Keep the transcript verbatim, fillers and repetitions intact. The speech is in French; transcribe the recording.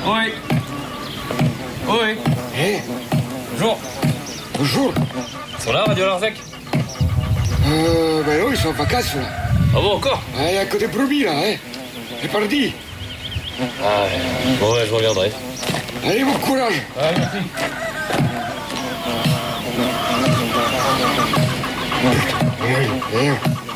Oui. Oui. Eh, Bonjour. bonjour. Ils sont là, Radio Larzac? Euh, ben non, ils sont en vacances, là. Ah bon, encore? Il n'y a que des brebis, là, hein. C'est parti. Ah ouais. Bon, ouais, je reviendrai. Allez, bon courage. Ah, merci. Eh, eh,